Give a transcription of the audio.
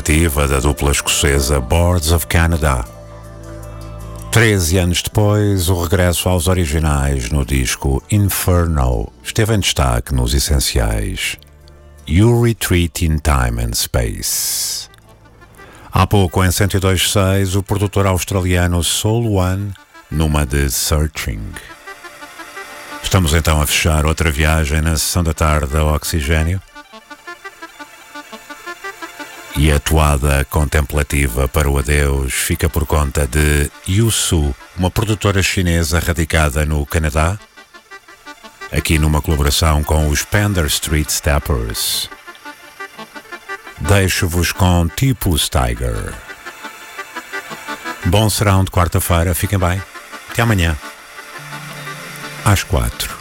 contemplativa da dupla escocesa Boards of Canada. 13 anos depois, o regresso aos originais no disco Inferno esteve em destaque nos essenciais You Retreat in Time and Space. Há pouco, em 102.6, o produtor australiano Soul One, numa de Searching. Estamos então a fechar outra viagem na sessão da tarde da Oxigênio. E a toada contemplativa para o adeus fica por conta de Yusu, uma produtora chinesa radicada no Canadá, aqui numa colaboração com os Pender Street Steppers. Deixo-vos com Tipus Tiger. Bom serão de quarta-feira, fiquem bem. Até amanhã, às 4.